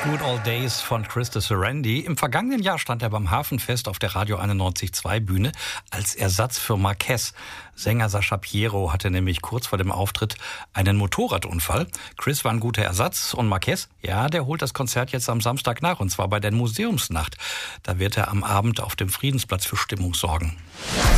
Good Old Days von Christopher Sarandi. Im vergangenen Jahr stand er beim Hafenfest auf der Radio 91.2 Bühne als Ersatz für Marquez. Sänger Sascha Piero hatte nämlich kurz vor dem Auftritt einen Motorradunfall. Chris war ein guter Ersatz und Marquez, ja, der holt das Konzert jetzt am Samstag nach, und zwar bei der Museumsnacht. Da wird er am Abend auf dem Friedensplatz für Stimmung sorgen.